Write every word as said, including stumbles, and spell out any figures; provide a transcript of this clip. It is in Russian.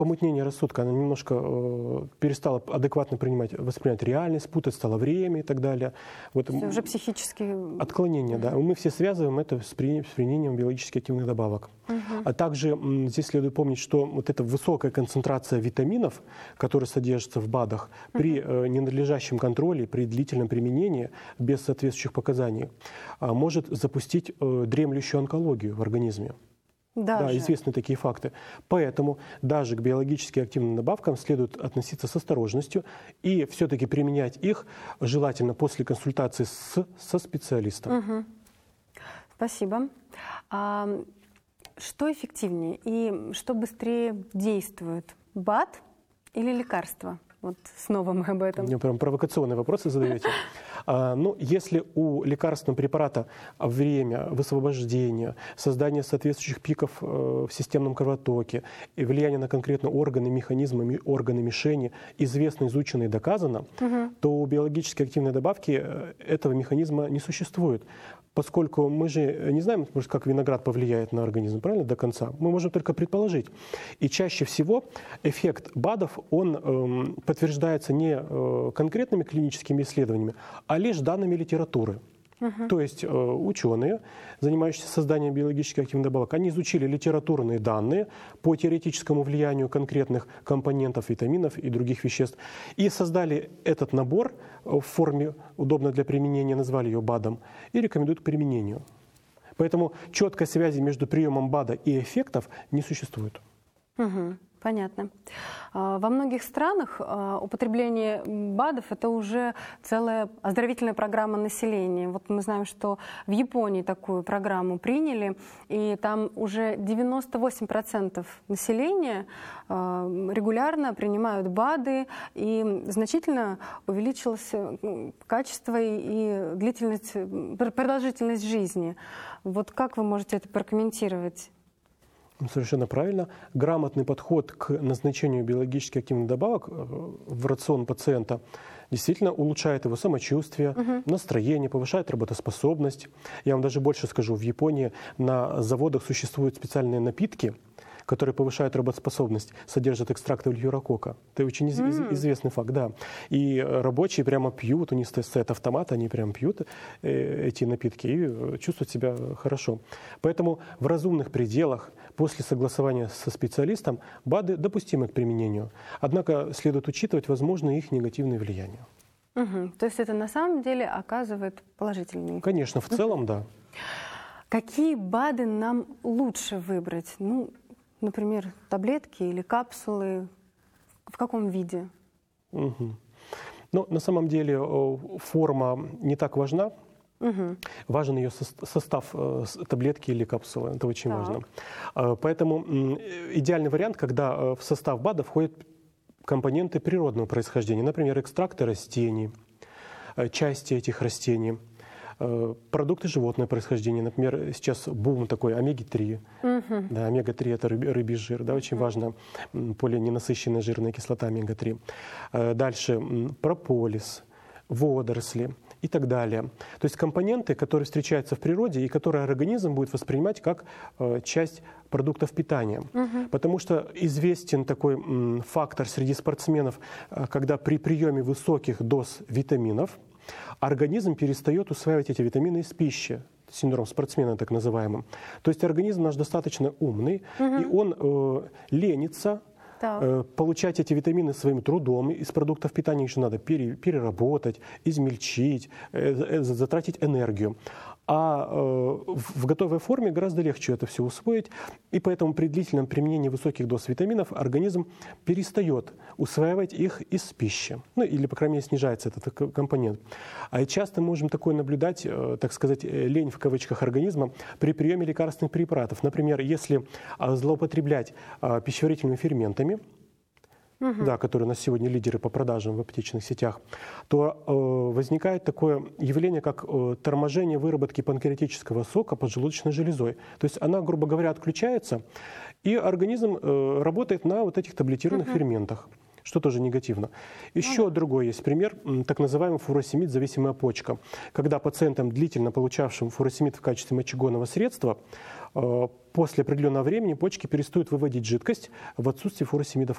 Помутнение рассудка, она немножко э, перестала адекватно принимать, воспринимать реальность, путать стало время и так далее. Вот, это уже психические... Отклонения, да. Мы все связываем это с, при, с применением биологически активных добавок. Угу. А также м, здесь следует помнить, что вот эта высокая концентрация витаминов, которые содержатся в БАДах, угу. при э, ненадлежащем контроле, при длительном применении, без соответствующих показаний, э, может запустить э, дремлющую онкологию в организме. Даже. Да, известны такие факты. Поэтому даже к биологически активным добавкам следует относиться с осторожностью и все-таки применять их желательно после консультации с, со специалистом. Угу. Спасибо. А что эффективнее и что быстрее действует? БАД или лекарство? Вот снова мы об этом. Мне прям провокационные вопросы задаете. А, ну, если у лекарственного препарата время высвобождения, создание соответствующих пиков э, в системном кровотоке и влияние на конкретные органы, механизмы, органы мишени известно, изучено и доказано, угу. то у биологически активной добавки этого механизма не существует. Поскольку мы же не знаем, как виноград повлияет на организм, правильно, до конца, мы можем только предположить. И чаще всего эффект БАДов, он э, подтверждается не э, конкретными клиническими исследованиями, а лишь данными литературы. Uh-huh. То есть э, ученые, занимающиеся созданием биологически активных добавок, они изучили литературные данные по теоретическому влиянию конкретных компонентов, витаминов и других веществ и создали этот набор в форме, удобной для применения, назвали ее БАДом, и рекомендуют к применению. Поэтому четкой связи между приемом БАДа и эффектов не существует. Uh-huh. Понятно. Во многих странах употребление БАДов – это уже целая оздоровительная программа населения. Вот мы знаем, что в Японии такую программу приняли, и там уже девяносто восемь процентов населения регулярно принимают БАДы, и значительно увеличилось качество и длительность, продолжительность жизни. Вот как вы можете это прокомментировать? Совершенно правильно. Грамотный подход к назначению биологически активных добавок в рацион пациента действительно улучшает его самочувствие, угу. настроение, повышает работоспособность. Я вам даже больше скажу, в Японии на заводах существуют специальные напитки, которые повышают работоспособность, содержат экстракт вальюрокока. Это очень из- mm. известный факт, да. И рабочие прямо пьют, у них стоит автомат, они прямо пьют э, эти напитки и чувствуют себя хорошо. Поэтому в разумных пределах, после согласования со специалистом, БАДы допустимы к применению. Однако следует учитывать возможные их негативные влияния. Угу. То есть это на самом деле оказывает положительный? Конечно, в целом, да. Какие БАДы нам лучше выбрать? Ну, например, таблетки или капсулы? В каком виде? Угу. Ну, на самом деле форма не так важна. Угу. Важен ее состав таблетки или капсулы. Это очень так. важно. Поэтому идеальный вариант, когда в состав БАДа входят компоненты природного происхождения. Например, экстракты растений, части этих растений. Продукты животного происхождения, например, сейчас бум такой омега три. Uh-huh. Да, омега три – это рыбий жир, да, очень uh-huh. важно, полиненасыщенная жирная кислота омега три. Дальше прополис, водоросли и так далее. То есть компоненты, которые встречаются в природе и которые организм будет воспринимать как часть продуктов питания. Uh-huh. Потому что известен такой фактор среди спортсменов, когда при приеме высоких доз витаминов организм перестает усваивать эти витамины из пищи. Синдром спортсмена так называемый. То есть организм наш достаточно умный, угу. и он э, ленится э, получать эти витамины своим трудом. Из продуктов питания еще надо пере, переработать, измельчить, э, э, затратить энергию. А э, в готовой форме гораздо легче это все усвоить, и поэтому при длительном применении высоких доз витаминов организм перестает усваивать их из пищи. Ну или, по крайней мере, снижается этот компонент. А часто мы можем такое наблюдать, э, так сказать, лень в кавычках организма при приеме лекарственных препаратов. Например, если э, злоупотреблять э, пищеварительными ферментами, Uh-huh. да, которые у нас сегодня лидеры по продажам в аптечных сетях, то э, возникает такое явление, как э, торможение выработки панкреатического сока поджелудочной железой. То есть она, грубо говоря, отключается, и организм э, работает на вот этих таблетированных Uh-huh. ферментах, что тоже негативно. Еще Uh-huh. другой есть пример, так называемый фуросемид-зависимая почка. Когда пациентам, длительно получавшим фуросемид в качестве мочегонного средства, э, после определенного времени почки перестают выводить жидкость в отсутствие фуросемида в